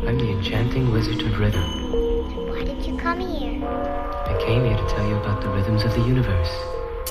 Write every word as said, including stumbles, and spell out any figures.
I'm the enchanting wizard of rhythm. Why did you come here? I came here to tell you about the rhythms of the universe.